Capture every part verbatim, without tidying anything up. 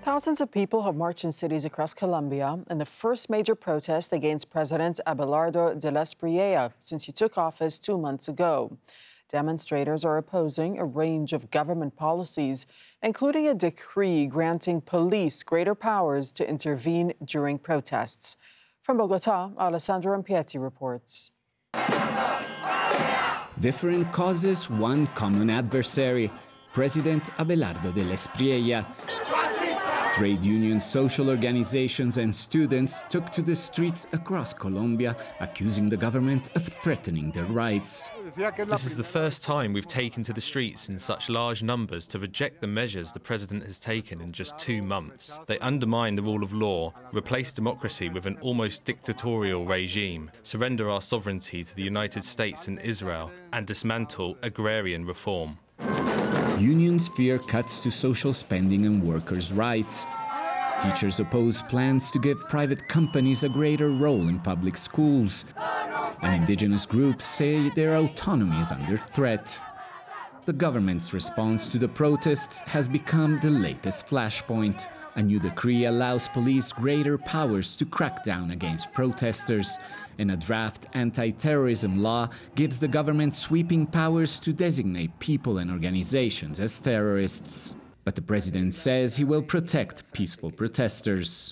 Thousands of people have marched in cities across Colombia in the first major protest against President Abelardo de la Espriella since he took office two months ago. Demonstrators are opposing a range of government policies, including a decree granting police greater powers to intervene during protests. From Bogotá, Alessandro Ampietti reports. Different causes, one common adversary, President Abelardo de la Espriella. Trade unions, social organizations and students took to the streets across Colombia, accusing the government of threatening their rights. This is the first time we've taken to the streets in such large numbers to reject the measures the president has taken in just two months. They undermine the rule of law, replace democracy with an almost dictatorial regime, surrender our sovereignty to the United States and Israel, and dismantle agrarian reform. Unions fear cuts to social spending and workers' rights. Teachers oppose plans to give private companies a greater role in public schools. And indigenous groups say their autonomy is under threat. The government's response to the protests has become the latest flashpoint. A new decree allows police greater powers to crack down against protesters, and a draft anti-terrorism law gives the government sweeping powers to designate people and organizations as terrorists. But the president says he will protect peaceful protesters.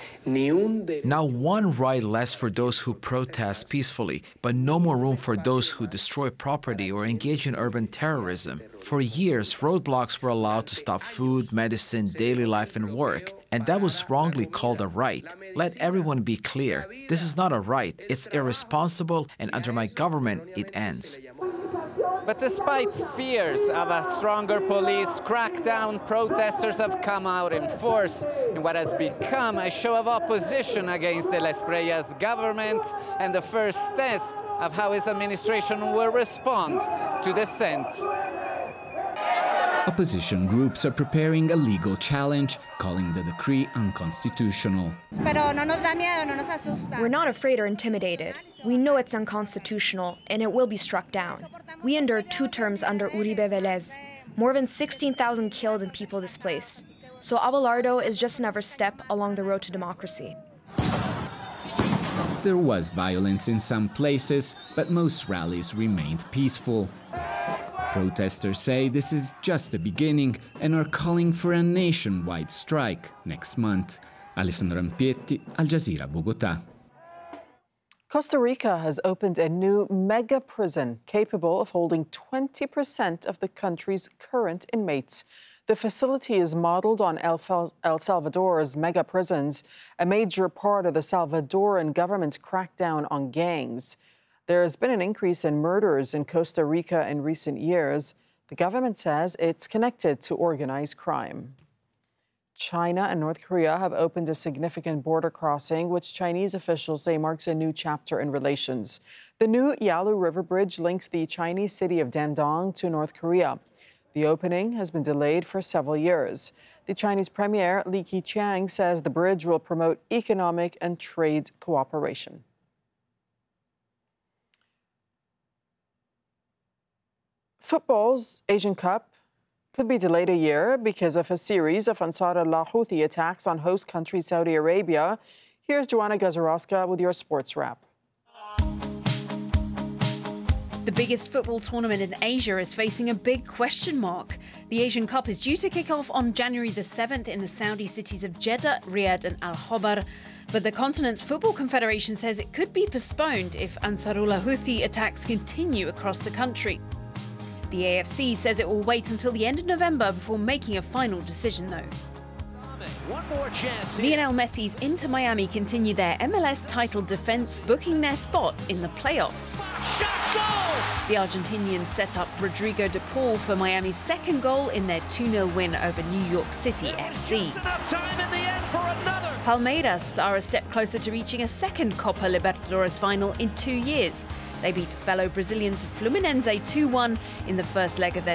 Now one right less for those who protest peacefully, but no more room for those who destroy property or engage in urban terrorism. For years, roadblocks were allowed to stop food, medicine, daily life and work, and that was wrongly called a right. Let everyone be clear, this is not a right, it's irresponsible, and under my government it ends. But despite fears of a stronger police crackdown, protesters have come out in force in what has become a show of opposition against de la Espriella's government and the first test of how his administration will respond to dissent. Opposition groups are preparing a legal challenge, calling the decree unconstitutional. We're not afraid or intimidated. We know it's unconstitutional, and it will be struck down. We endured two terms under Uribe Vélez, more than sixteen thousand killed and people displaced. So Abelardo is just another step along the road to democracy. There was violence in some places, but most rallies remained peaceful. Protesters say this is just the beginning and are calling for a nationwide strike next month. Alessandro Ampietti, Al Jazeera, Bogotá. Costa Rica has opened a new mega prison capable of holding twenty percent of the country's current inmates. The facility is modeled on El, El Salvador's mega prisons, a major part of the Salvadoran government's crackdown on gangs. There has been an increase in murders in Costa Rica in recent years. The government says it's connected to organized crime. China and North Korea have opened a significant border crossing, which Chinese officials say marks a new chapter in relations. The new Yalu River Bridge links the Chinese city of Dandong to North Korea. The opening has been delayed for several years. The Chinese Premier Li Keqiang says the bridge will promote economic and trade cooperation. Football's Asian Cup could be delayed a year because of a series of Ansar Allah Houthi attacks on host country Saudi Arabia. Here's Joanna Gazarowska with your sports wrap. The biggest football tournament in Asia is facing a big question mark. The Asian Cup is due to kick off on January the seventh in the Saudi cities of Jeddah, Riyadh and Al Khobar. But the continent's Football Confederation says it could be postponed if Ansarullah Houthi attacks continue across the country. The A F C says it will wait until the end of November before making a final decision, though. One more chance. Lionel Messi's Inter Miami continue their M L S title defense, booking their spot in the playoffs. Shot goal! The Argentinians set up Rodrigo de Paul for Miami's second goal in their two nil win over New York City F C. Just enough time in the end for another. Palmeiras are a step closer to reaching a second Copa Libertadores final in two years. They beat fellow Brazilians Fluminense two one in the first leg of their